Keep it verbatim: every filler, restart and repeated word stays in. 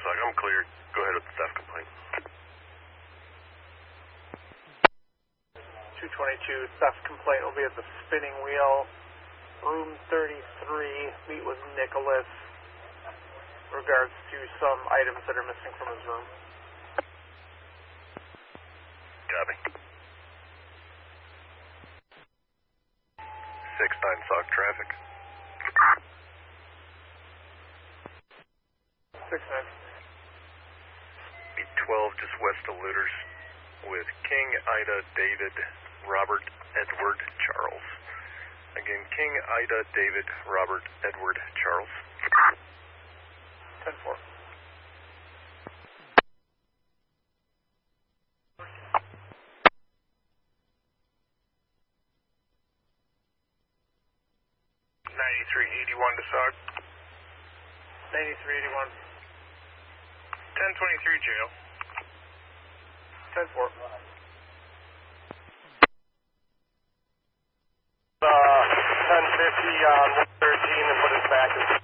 SOC, I'm cleared. Go ahead with the theft complaint. two twenty-two, theft complaint will be at the spinning wheel, room thirty-three, meet with Nicholas, regards to some items that are missing from his room. Copy. six nine S O C traffic. six nine. Be twelve just west of Looters with King, Ida, David, Robert, Edward, Charles. Again, King, Ida, David, Robert, Edward, Charles. ten four. ninety-three eighty-one to S O C. ninety-three eighty-one. ten twenty-three jail. ten four. Uh, ten fifty on one thirteen and put us back.